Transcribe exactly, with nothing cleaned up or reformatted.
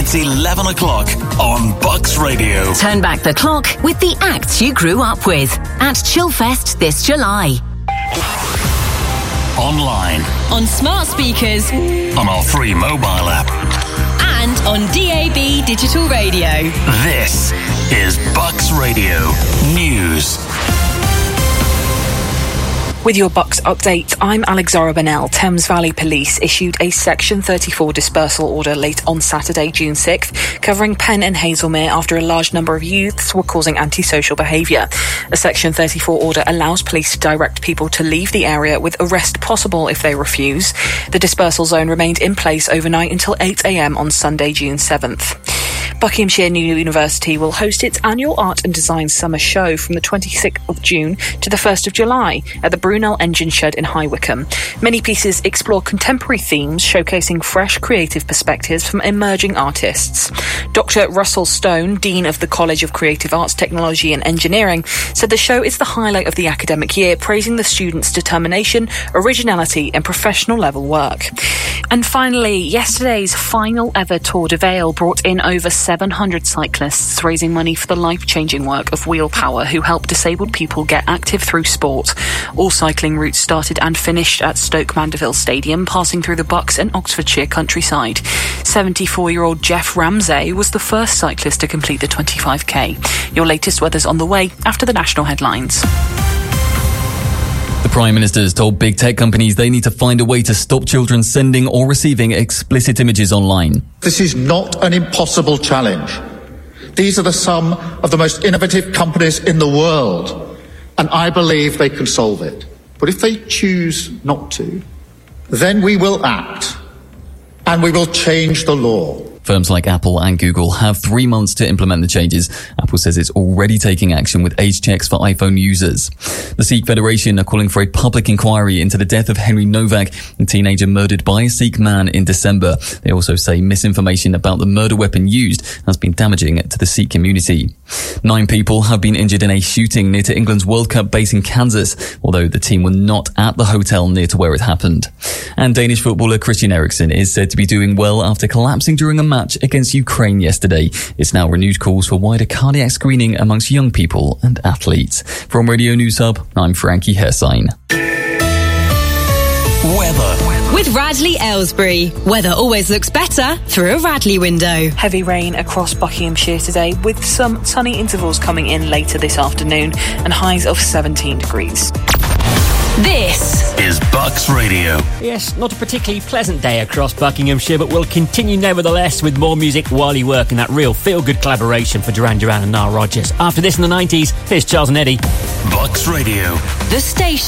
It's eleven o'clock on Bucks Radio. Turn back the clock with the acts you grew up with at Chillfest this July. Online. On smart speakers. On our free mobile app. And on D A B digital radio. This is Bucks Radio News. With your Bucks update, I'm Alexandra Bennell. Thames Valley Police issued a Section thirty-four dispersal order late on Saturday, June sixth, covering Penn and Hazelmere after a large number of youths were causing antisocial behaviour. A Section thirty-four order allows police to direct people to leave the area with arrest possible if they refuse. The dispersal zone remained in place overnight until eight a.m. on Sunday, June seventh. Buckinghamshire New University will host its annual Art and Design Summer Show from the twenty-sixth of June to the first of July at the Brunel Engine Shed in High Wycombe. Many pieces explore contemporary themes, showcasing fresh creative perspectives from emerging artists. Doctor Russell Stone, Dean of the College of Creative Arts, Technology and Engineering, said the show is the highlight of the academic year, praising the students' determination, originality and professional level work. And finally, yesterday's final ever Tour de Vale brought in over seven hundred cyclists, raising money for the life-changing work of Wheel Power, who help disabled people get active through sport. All cycling routes started and finished at Stoke Mandeville Stadium, passing through the Bucks and Oxfordshire countryside. seventy-four-year-old Jeff Ramsey was the first cyclist to complete the twenty-five K. Your latest weather's on the way after the national headlines. The Prime Minister has told big tech companies they need to find a way to stop children sending or receiving explicit images online. This is not an impossible challenge. These are the some of the most innovative companies in the world, and I believe they can solve it. But if they choose not to, then we will act, and we will change the law. Firms like Apple and Google have three months to implement the changes. Apple says it's already taking action with age checks for iPhone users. The Sikh Federation are calling for a public inquiry into the death of Henry Novak, a teenager murdered by a Sikh man in December. They also say misinformation about the murder weapon used has been damaging to the Sikh community. Nine people have been injured in a shooting near to England's World Cup base in Kansas, although the team were not at the hotel near to where it happened. And Danish footballer Christian Eriksen is said to be doing well after collapsing during a match against Ukraine yesterday. It's now renewed calls for wider cardiac screening amongst young people and athletes. From Radio News Hub, I'm Frankie Hersign. Weather. With Radley Aylesbury. Weather always looks better through a Radley window. Heavy rain across Buckinghamshire today, with some sunny intervals coming in later this afternoon and highs of seventeen degrees. This is Bucks Radio. Yes, not a particularly pleasant day across Buckinghamshire, but we'll continue nevertheless with more music while you work, and that real feel-good collaboration for Duran Duran and Nile Rodgers. After this in the nineties, here's Charles and Eddie. Bucks Radio. The station.